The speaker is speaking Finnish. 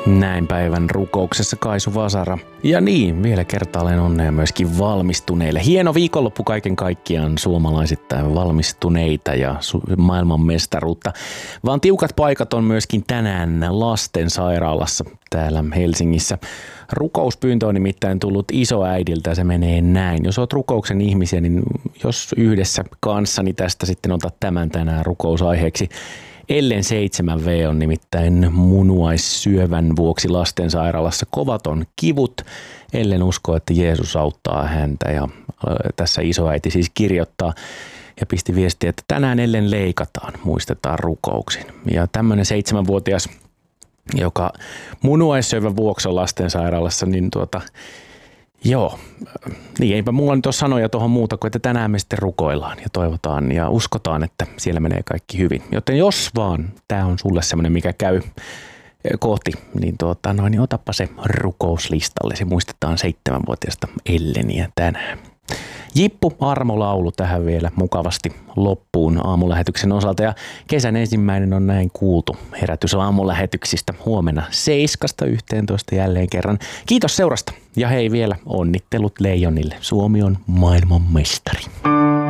Näin päivän rukouksessa Kaisu Vasara. Ja niin, vielä kertaalleen onnea myöskin valmistuneille. Hieno viikonloppu kaiken kaikkiaan suomalaisittain valmistuneita ja maailmanmestaruutta. Vaan tiukat paikat on myöskin tänään lastensairaalassa täällä Helsingissä. Rukouspyyntö on nimittäin tullut isoäidiltä, se menee näin. Jos oot rukouksen ihmisiä, niin jos yhdessä kanssani tästä sitten otat tämän tänään rukousaiheeksi. Ellen 7V on nimittäin munuaissyövän vuoksi lastensairaalassa. Kovat on kivut. Ellen uskoo, että Jeesus auttaa häntä ja tässä isoäiti siis kirjoittaa ja pisti viestiä, että tänään Ellen leikataan, muistetaan rukouksin. Ja tämmöinen 7-vuotias, joka munuaissyövän vuoksi on lastensairaalassa, niin joo, niin eipä mulla nyt ole sanoja tuohon muuta kuin, että tänään me sitten rukoillaan ja toivotaan ja uskotaan, että siellä menee kaikki hyvin. Joten jos vaan tämä on sulle semmoinen, mikä käy kohti, niin, niin otappa se rukouslistalle. Se muistetaan 7-vuotiaasta Elleniä tänään. Jippu Armo-laulu tähän vielä mukavasti loppuun aamulähetyksen osalta ja kesän ensimmäinen on näin kuultu herätys aamulähetyksistä huomenna 7-11 jälleen kerran. Kiitos seurasta ja hei vielä onnittelut Leijonille. Suomi on maailmanmestari.